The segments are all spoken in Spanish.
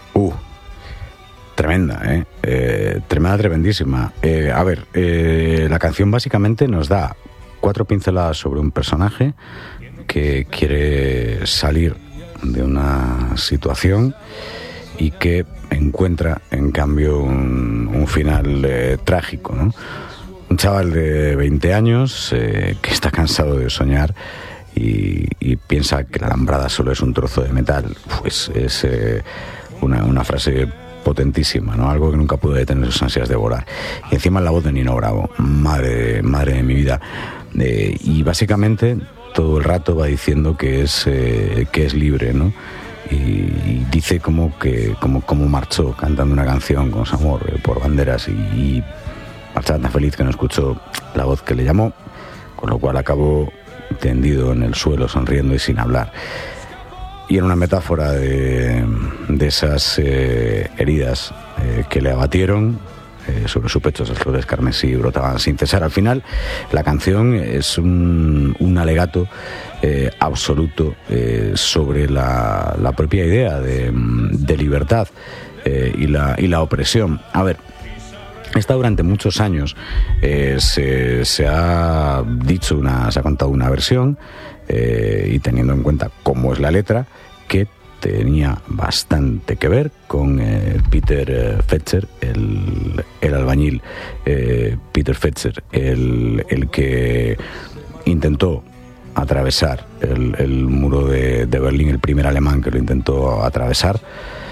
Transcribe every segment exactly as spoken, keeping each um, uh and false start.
Uh, tremenda, ¿eh? eh tremenda, tremendísima. Eh, a ver, eh, la canción básicamente nos da cuatro pinceladas sobre un personaje que quiere salir de una situación y que encuentra, en cambio, un, un final eh, trágico, ¿no? Un chaval de veinte años eh, que está cansado de soñar y, y piensa que la alambrada solo es un trozo de metal. Pues es eh, una, una frase potentísima, ¿no? Algo que nunca pudo detener sus ansias de volar. Y encima la voz de Nino Bravo, madre, madre de mi vida. Eh, y básicamente todo el rato va diciendo que es, eh, que es libre, ¿no? Y, y dice como que como, como marchó cantando una canción con su amor eh, por banderas y, y marchaba tan feliz que no escuchó la voz que le llamó, con lo cual acabó tendido en el suelo sonriendo y sin hablar. Y en una metáfora de, de esas eh, heridas eh, que le abatieron eh, sobre su pecho, esas flores carmesí brotaban sin cesar. Al final la canción es un, un alegato eh, absoluto eh, sobre la, la propia idea de, de libertad eh, y, la, y la opresión. A ver, esta durante muchos años eh, se, se ha dicho una, se ha contado una versión eh, y teniendo en cuenta cómo es la letra, que tenía bastante que ver con eh, Peter eh, Fetzer, el, el albañil eh, Peter Fetzer, el, el que intentó atravesar el, el muro de, de Berlín, el primer alemán que lo intentó atravesar.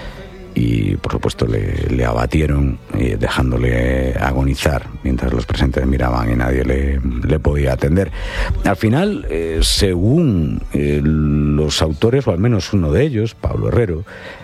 Y por supuesto le, le abatieron eh, dejándole agonizar mientras los presentes miraban y nadie le, le podía atender. Al final, eh, según eh, los autores, o al menos uno de ellos, Pablo Herrero,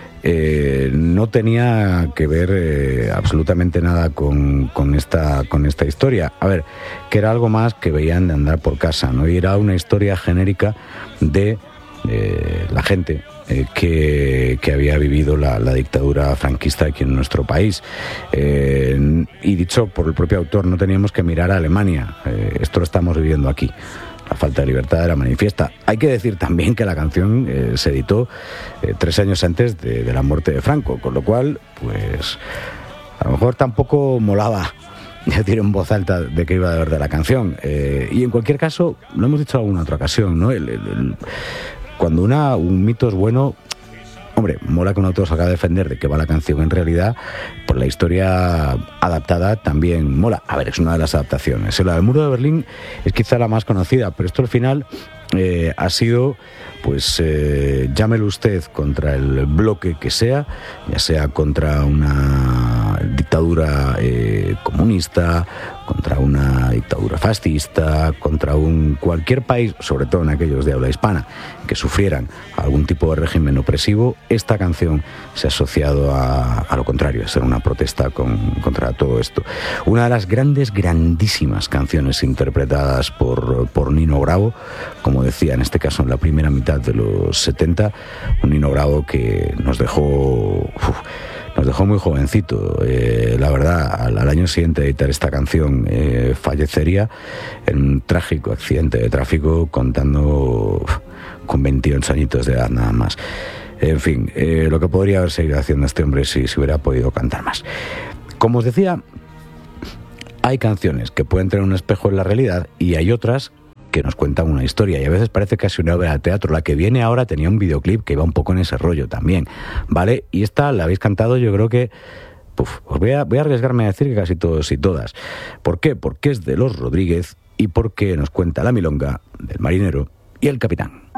eh, no tenía que ver eh, absolutamente nada con, con, esta, con esta historia. A ver, que era algo más que veían de andar por casa, ¿no? Y era una historia genérica de eh, la gente Eh, que, que había vivido la, la dictadura franquista aquí en nuestro país. Eh, y dicho por el propio autor, no teníamos que mirar a Alemania, eh, esto lo estamos viviendo aquí. La falta de libertad era manifiesta. Hay que decir también que la canción eh, se editó eh, tres años antes de, de la muerte de Franco, con lo cual, pues, a lo mejor tampoco molaba decir en voz alta de qué iba de verdad la canción. Eh, y en cualquier caso, lo hemos dicho en alguna otra ocasión, ¿no? El, el, el, Cuando una, un mito es bueno, hombre, mola que un autor salga a defender de qué va la canción en realidad, pues la historia adaptada también mola. A ver, es una de las adaptaciones. La del Muro de Berlín es quizá la más conocida, pero esto al final eh, ha sido, pues, eh, llámelo usted contra el bloque que sea, ya sea contra una dictadura eh, comunista, contra una dictadura fascista, contra un cualquier país, sobre todo en aquellos de habla hispana, que sufrieran algún tipo de régimen opresivo. Esta canción se ha asociado a, a lo contrario, a ser una protesta con, contra todo esto. Una de las grandes, grandísimas canciones interpretadas por, por Nino Bravo, como decía, en este caso en la primera mitad de los setenta, un Nino Bravo que nos dejó... Uf, Nos dejó muy jovencito. Eh, la verdad, al, al año siguiente de editar esta canción, eh, fallecería en un trágico accidente de tráfico, contando uf, con veintiocho añitos de edad nada más. En fin, eh, lo que podría haber seguido haciendo este hombre si, si hubiera podido cantar más. Como os decía, hay canciones que pueden tener un espejo en la realidad y hay otras que nos cuentan una historia, y a veces parece casi una obra de teatro. La que viene ahora tenía un videoclip que iba un poco en ese rollo también, ¿vale? Y esta la habéis cantado, yo creo que puf, os voy a, voy a arriesgarme a decir que casi todos y todas. ¿Por qué? Porque es de Los Rodríguez y porque nos cuenta la milonga del marinero y el capitán.